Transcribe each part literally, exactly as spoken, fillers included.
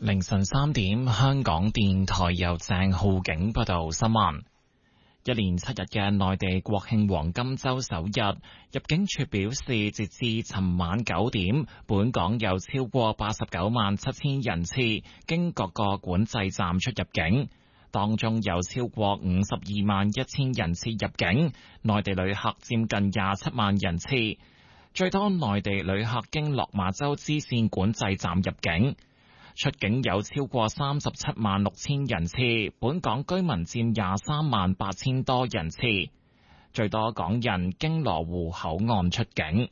凌晨三點，香港電台由鄭浩景報道新聞。一連七日嘅內地國慶黃金週首日，入境處表示，截至尋晚九點，本港有超過八十九萬七千人次經各個管制站出入境，當中有超過五十二萬一千人次入境，內地旅客佔近廿七萬人次，最多內地旅客經落馬洲支線管制站入境。出境有超過三十七萬六千人次，本港居民佔廿三萬八千多人次，最多港人經羅湖口岸出境。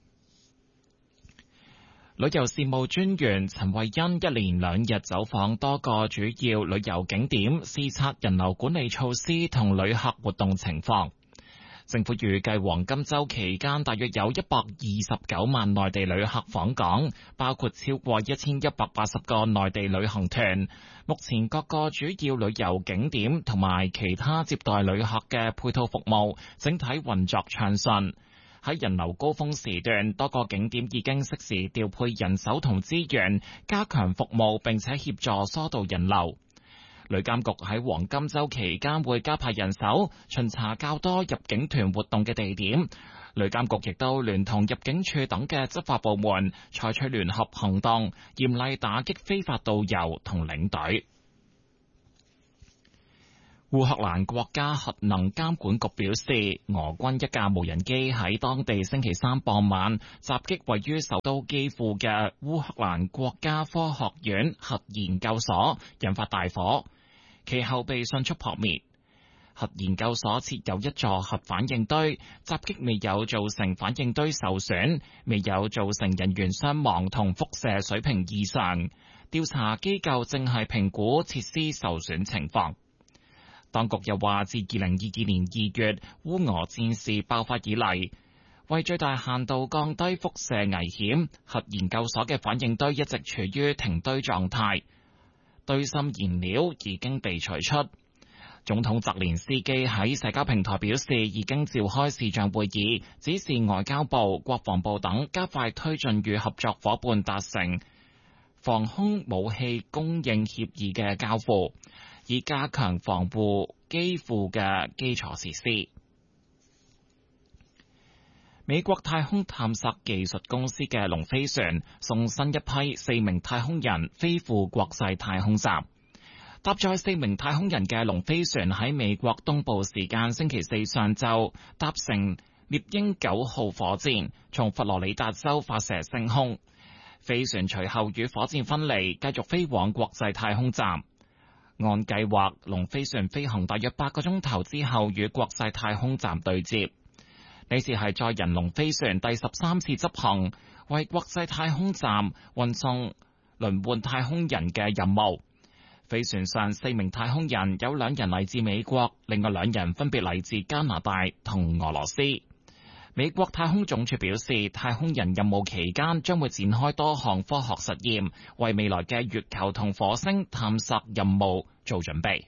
旅遊事務專員陳慧欣一連兩日走訪多個主要旅遊景點，視察人流管理措施同旅客活動情況。政府預計黃金週期間大約有一百二十九萬內地旅客訪港，包括超過一千一百八十個內地旅行團。目前各個主要旅遊景點同埋其他接待旅客嘅配套服務整體運作暢順。喺人流高峰時段，多個景點已經適時調配人手同資源，加強服務並且協助疏導人流。旅監局喺黃金週期間會加派人手巡查較多入境團活動嘅地點，旅監局亦都聯同入境處等嘅執法部門採取聯合行動，嚴厲打擊非法導遊同領隊。烏克蘭國家核能監管局表示，俄軍一架無人機喺當地星期三傍晚襲擊位於首都基輔嘅烏克蘭國家科學院核研究所，引發大火，其後被迅速撲滅。核研究所設有一座核反應堆，襲擊未有造成反應堆受損，未有造成人員傷亡同輻射水平異常。調查機構正係評估設施受損情況。當局又話，自二零二二年二月烏俄戰事爆發以嚟，為最大限度降低輻射危險，核研究所嘅反應堆一直處於停堆狀態，堆芯燃料已經被取出。總統澤連斯基喺社交平台表示，已經召開視像會議，指示外交部、國防部等加快推進與合作夥伴達成防空武器供應協議嘅交付，以加強防護基輔嘅基礎設施。美國太空探索技術公司嘅龍飛船送新一批四名太空人飛赴國際太空站。搭載四名太空人嘅龍飛船喺美國東部時間星期四上晝搭乘獵鷹九號火箭，從佛羅里達州發射升空。飛船隨後與火箭分離，繼續飛往國際太空站。按計劃，龍飛船飛行大約八個鐘頭之後，與國際太空站對接。呢次係載人龍飛船第十三次執行為國際太空站運送輪換太空人嘅任務。飛船上四名太空人有兩人嚟自美國，另外兩人分別嚟自加拿大同俄羅斯。美國太空總署表示，太空人任務期間將會展開多項科學實驗，為未來嘅月球同火星探索任務做準備。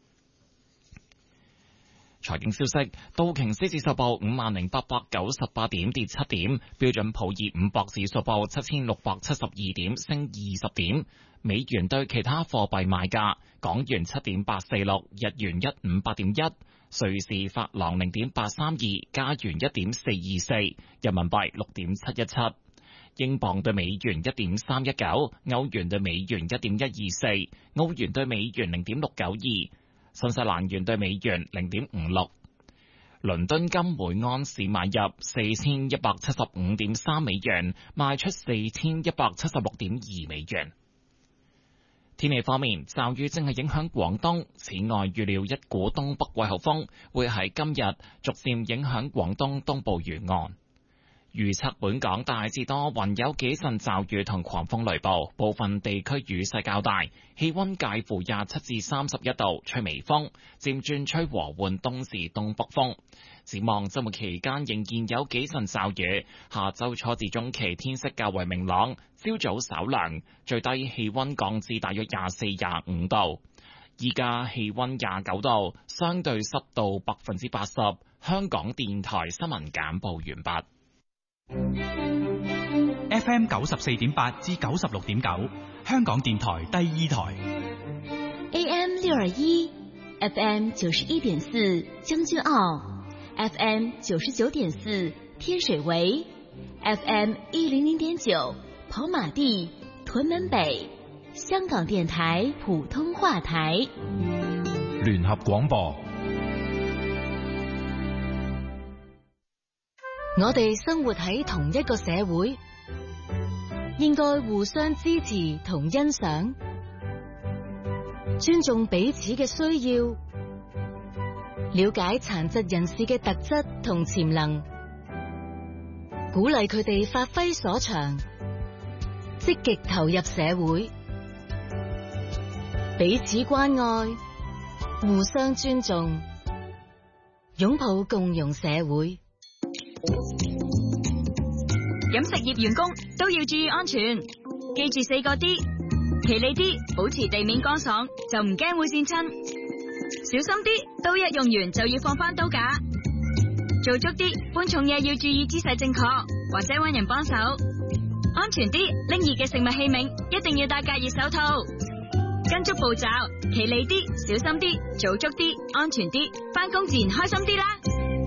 財經消息，道瓊斯指數報五萬零八百九十八點，跌七點；標準普爾五百指數報七千六百七十二點，升二十點。美元對其他貨幣賣價：港元七點八四六，日元一五八點一，瑞士法郎零點八三二，加元一點四二四，人民幣六點七一七，英鎊對美元一點三一九，歐元對美元一點一二四，澳元對美元零點六九二，新西蘭元對美元零點五六。倫敦金每安士買入四千一百七十五點三美元，賣出四千一百七十六點二美元。天氣方面，驟雨正係影響廣東，此外預料一股東北季候風會喺今日逐漸影響廣東東部沿岸。預測本港大致多雲，有幾陣驟雨同狂風雷暴，部分地區雨勢較大，氣溫介乎廿七至三十一度，吹微風，漸轉吹和緩東至東北風。展望週末期間仍然有幾陣驟雨，下週初至中期天色較為明朗，朝早稍涼，最低氣溫降至大約廿四、廿五度。依家氣溫廿九度，相對濕度百分之八十。香港電台新聞簡報完畢。 F M 九十四點八至九十六點九，香港電台第二台。 A M 六二一，F M 九十一點四將軍澳 ，F M 九十九點四天水圍 ，F M 一零零點九跑馬地、屯門北，香港電台普通話台。 聯合廣播。 我哋生活喺同一個社會，應該互相支持同欣賞，尊重彼此嘅需要，了解殘疾人士嘅特質同潛能，鼓勵佢哋發揮所長，積極投入社會，彼此關愛，互相尊重，擁抱共融社會。 飲食業員工都要注意安全，記住四個 D， 企理啲，保持地面乾爽，就唔驚會跣親；小心啲，刀一用完就要放翻刀架；做足啲，搬重嘢要注意姿勢正確，或者搵人幫手；安全啲，拎熱嘅食物器皿一定要戴隔熱手套。跟足步驟，企理啲，小心啲，做足啲，安全啲，翻工自然開心啲啦。